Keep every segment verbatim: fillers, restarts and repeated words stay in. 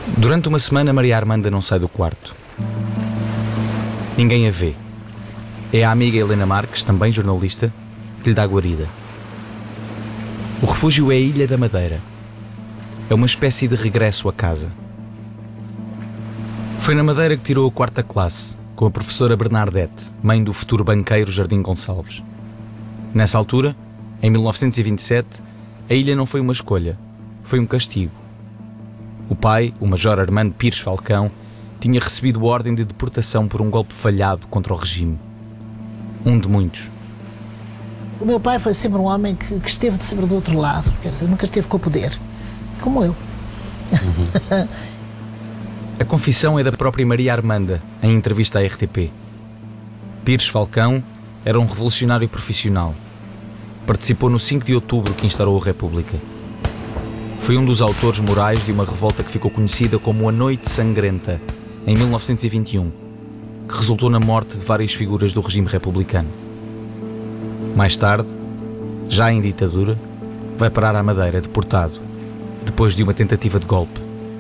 Durante uma semana, Maria Armanda não sai do quarto. Ninguém a vê. É a amiga Helena Marques, também jornalista, que lhe dá guarida. O refúgio é a Ilha da Madeira. É uma espécie de regresso a casa. Foi na Madeira que tirou a quarta classe, com a professora Bernadette, mãe do futuro banqueiro Jardim Gonçalves. Nessa altura, em mil novecentos e vinte e sete, a ilha não foi uma escolha, foi um castigo. O pai, o major Armando Pires Falcão, tinha recebido ordem de deportação por um golpe falhado contra o regime. Um de muitos. O meu pai foi sempre um homem que, que esteve de sempre do outro lado, quer dizer, nunca esteve com o poder, como eu. Uhum. A confissão é da própria Maria Armanda, em entrevista à R T P. Pires Falcão era um revolucionário profissional. Participou no cinco de outubro que instaurou a República. Foi um dos autores morais de uma revolta que ficou conhecida como a Noite Sangrenta, em mil novecentos e vinte e um, que resultou na morte de várias figuras do regime republicano. Mais tarde, já em ditadura, vai parar à Madeira deportado, depois de uma tentativa de golpe.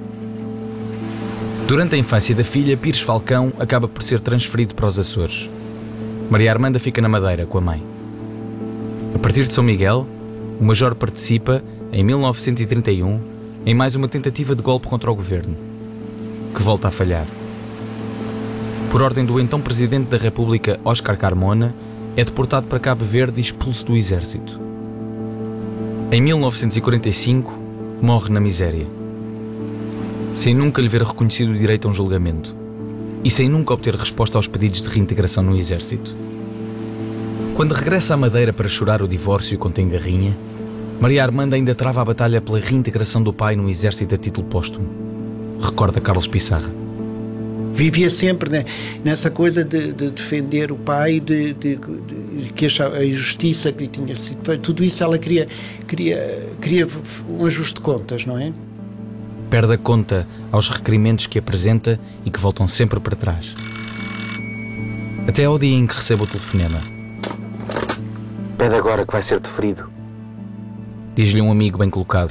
Durante a infância da filha, Pires Falcão acaba por ser transferido para os Açores. Maria Armanda fica na Madeira com a mãe. A partir de São Miguel, o major participa, em mil novecentos e trinta e um, em mais uma tentativa de golpe contra o governo, que volta a falhar. Por ordem do então Presidente da República, Óscar Carmona, é deportado para Cabo Verde e expulso do exército. Em mil novecentos e quarenta e cinco, morre na miséria, sem nunca lhe ver reconhecido o direito a um julgamento e sem nunca obter resposta aos pedidos de reintegração no exército. Quando regressa à Madeira para chorar o divórcio com Tengarrinha, Maria Armanda ainda trava a batalha pela reintegração do pai no exército a título póstumo. Recorda Carlos Pissarra. Vivia sempre né, nessa coisa de, de defender o pai, de, de, de, que achava a injustiça que lhe tinha sido feita. Tudo isso ela queria, queria, queria um ajuste de contas, não é? Perde a conta aos requerimentos que apresenta e que voltam sempre para trás. Até ao dia em que recebe o telefonema. Pede agora que vai ser deferido, diz-lhe um amigo bem colocado.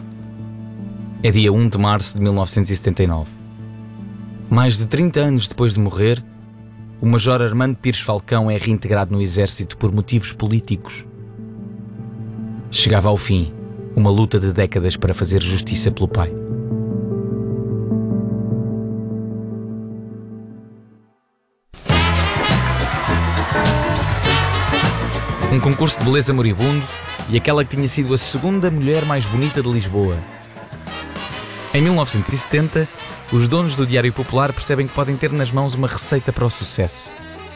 É dia um de março de mil novecentos e setenta e nove. Mais de trinta anos depois de morrer, o major Armando Pires Falcão é reintegrado no exército por motivos políticos. Chegava ao fim uma luta de décadas para fazer justiça pelo pai. Um concurso de beleza moribundo e aquela que tinha sido a segunda mulher mais bonita de Lisboa. Em mil novecentos e setenta, os donos do Diário Popular percebem que podem ter nas mãos uma receita para o sucesso.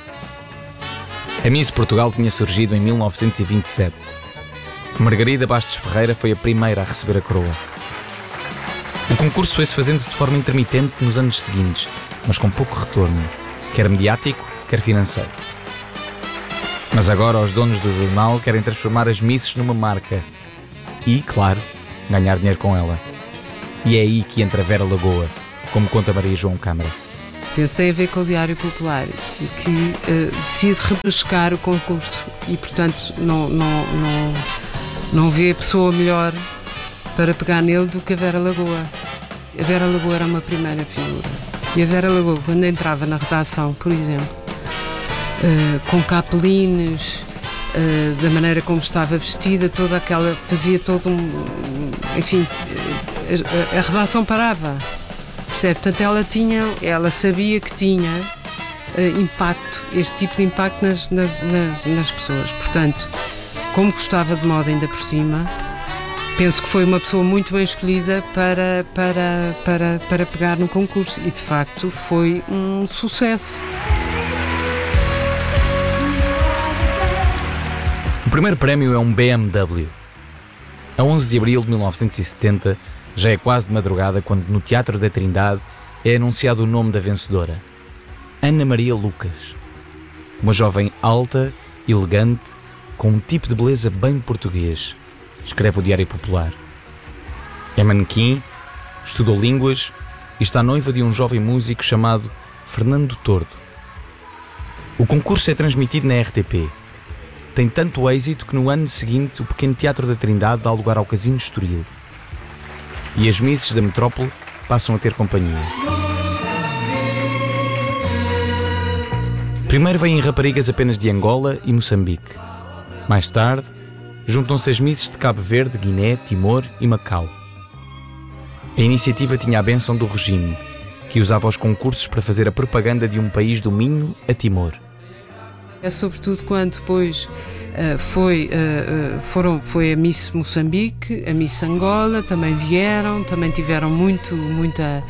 A Miss Portugal tinha surgido em mil novecentos e vinte e sete. Margarida Bastos Ferreira foi a primeira a receber a coroa. O concurso foi-se fazendo de forma intermitente nos anos seguintes, mas com pouco retorno, quer mediático, quer financeiro. Mas agora os donos do jornal querem transformar as misses numa marca e, claro, ganhar dinheiro com ela. E é aí que entra Vera Lagoa, como conta Maria João Câmara. Penso que tem a ver com o Diário Popular e que uh, decide rebuscar o concurso e, portanto, não, não, não, não vê pessoa melhor para pegar nele do que a Vera Lagoa. A Vera Lagoa era uma primeira figura. E a Vera Lagoa, quando entrava na redação, por exemplo, Uh, com capelines, uh, da maneira como estava vestida, toda aquela, fazia todo um, enfim, a, a redação parava, percebe? Portanto, ela tinha, ela sabia que tinha uh, impacto, este tipo de impacto nas, nas, nas, nas pessoas. Portanto, como gostava de moda ainda por cima, penso que foi uma pessoa muito bem escolhida para, para, para, para pegar no concurso e, de facto, foi um sucesso. O primeiro prémio é um B M W. A onze de abril de mil novecentos e setenta, já é quase de madrugada quando no Teatro da Trindade é anunciado o nome da vencedora. Ana Maria Lucas. Uma jovem alta, elegante, com um tipo de beleza bem português, escreve o Diário Popular. É manequim, estudou línguas e está noiva de um jovem músico chamado Fernando Tordo. O concurso é transmitido na R T P. Tem tanto êxito que no ano seguinte o pequeno Teatro da Trindade dá lugar ao Casino Estoril. E as misses da metrópole passam a ter companhia. Primeiro vêm raparigas apenas de Angola e Moçambique. Mais tarde, juntam-se as misses de Cabo Verde, Guiné, Timor e Macau. A iniciativa tinha a bênção do regime, que usava os concursos para fazer a propaganda de um país do Minho a Timor. É sobretudo quando depois uh, foi, uh, foram, foi a Miss Moçambique, a Miss Angola, também vieram, também tiveram muito, muita...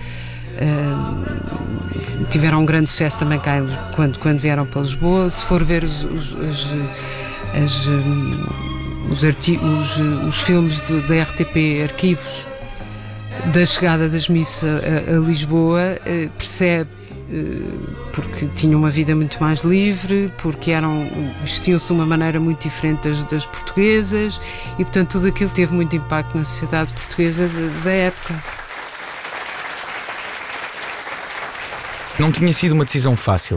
Uh, tiveram um grande sucesso também cá quando, quando vieram para Lisboa. Se for ver os, os, as, as, um, os, arti- os, os filmes de, da R T P Arquivos da chegada das Miss a, a Lisboa, uh, percebe uh, porque tinham uma vida muito mais livre, porque eram, vestiam-se de uma maneira muito diferente das, das portuguesas e, portanto, tudo aquilo teve muito impacto na sociedade portuguesa de, da época. Não tinha sido uma decisão fácil.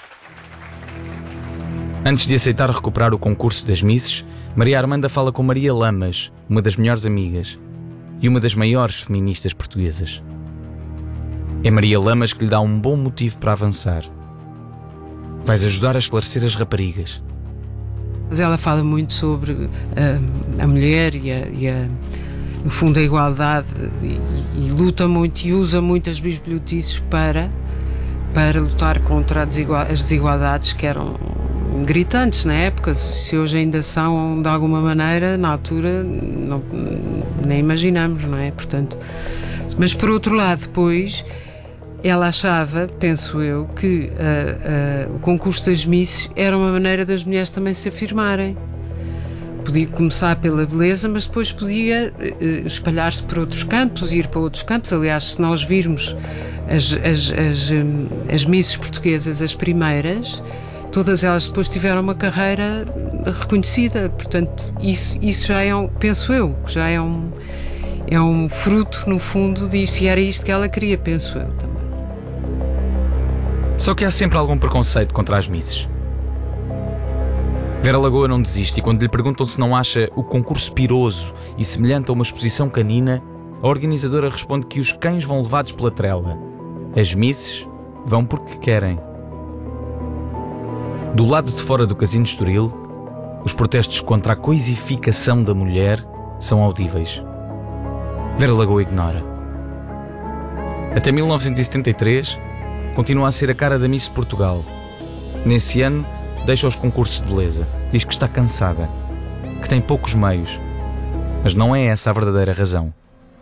Antes de aceitar recuperar o concurso das Misses, Maria Armanda fala com Maria Lamas, uma das melhores amigas e uma das maiores feministas portuguesas. É Maria Lamas que lhe dá um bom motivo para avançar. Vais ajudar a esclarecer as raparigas. Mas ela fala muito sobre uh, a mulher e, a, e a, no fundo, a igualdade e, e luta muito e usa muito as bibliotices para, para lutar contra as desigualdades que eram gritantes na época. Se hoje ainda são de alguma maneira, na altura não, nem imaginamos, não é? Portanto, mas por outro lado, depois ela achava, penso eu, que uh, uh, o concurso das Misses era uma maneira das mulheres também se afirmarem. Podia começar pela beleza, mas depois podia uh, espalhar-se por outros campos, ir para outros campos. Aliás, se nós virmos as, as, as, um, as Misses portuguesas, as primeiras, todas elas depois tiveram uma carreira reconhecida. Portanto, isso, isso já é um, penso eu, que já é um, é um fruto, no fundo, disto, e era isto que ela queria, penso eu também. Só que há sempre algum preconceito contra as Misses. Vera Lagoa não desiste e quando lhe perguntam se não acha o concurso piroso e semelhante a uma exposição canina, a organizadora responde que os cães vão levados pela trela. As Misses vão porque querem. Do lado de fora do Casino Estoril, os protestos contra a coisificação da mulher são audíveis. Vera Lagoa ignora. Até mil novecentos e setenta e três, continua a ser a cara da Miss Portugal. Nesse ano, deixa os concursos de beleza. Diz que está cansada, que tem poucos meios. Mas não é essa a verdadeira razão.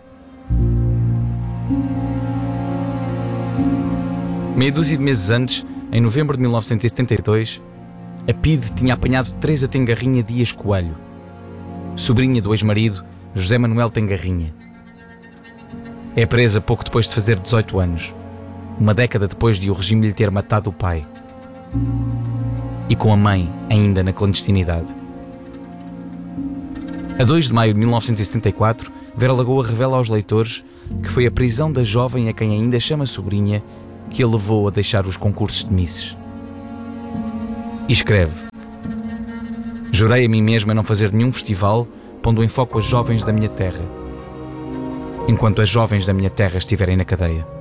Meia dúzia de meses antes, em novembro de mil novecentos e setenta e dois, a P I D tinha apanhado Teresa Tengarrinha Dias Coelho, sobrinha do ex-marido José Manuel Tengarrinha. É presa pouco depois de fazer dezoito anos, uma década depois de o regime lhe ter matado o pai. E com a mãe ainda na clandestinidade. A dois de maio de mil novecentos e setenta e quatro, Vera Lagoa revela aos leitores que foi a prisão da jovem a quem ainda chama sobrinha que a levou a deixar os concursos de Misses. E escreve: jurei a mim mesma não fazer nenhum festival pondo em foco as jovens da minha terra, enquanto as jovens da minha terra estiverem na cadeia.